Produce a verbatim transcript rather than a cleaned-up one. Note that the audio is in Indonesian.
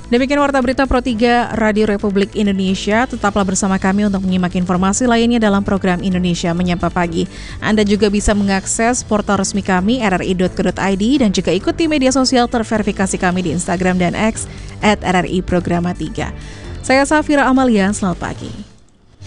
Demikian Warta Berita Pro tiga Radio Republik Indonesia. Tetaplah bersama kami untuk menyimak informasi lainnya dalam program Indonesia Menyapa Pagi. Anda juga bisa mengakses portal resmi kami r r i dot co dot i d dan juga ikuti media sosial terverifikasi kami di Instagram dan X at r r i programa tiga. Saya Safira Amalia, selamat pagi.